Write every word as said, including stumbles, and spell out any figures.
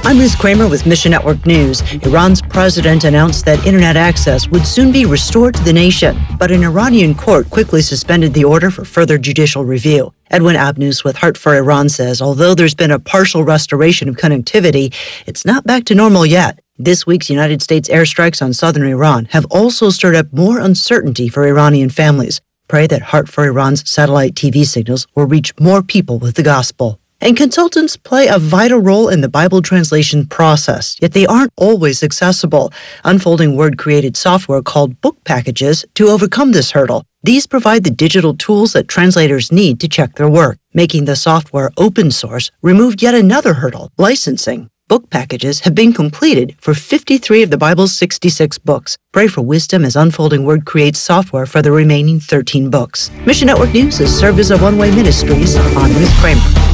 I'm Ruth Kramer with Mission Network News. Iran's president announced that internet access would soon be restored to the nation, but an Iranian court quickly suspended the order for further judicial review. Edwin Abnous with Heart for Iran says although there's been a partial restoration of connectivity, it's not back to normal yet. This week's United States airstrikes on southern Iran have also stirred up more uncertainty for Iranian families. Pray that Heart for Iran's satellite T V signals will reach more people with the gospel. And consultants play a vital role in the Bible translation process, yet they aren't always accessible. Unfolding Word created software called Book Packages to overcome this hurdle. These provide the digital tools that translators need to check their work. Making the software open source removed yet another hurdle, licensing. Book Packages have been completed for fifty-three of the Bible's sixty-six books. Pray for wisdom as Unfolding Word creates software for the remaining thirteen books. Mission Network News is served as a one-way ministries. I'm Ruth Kramer.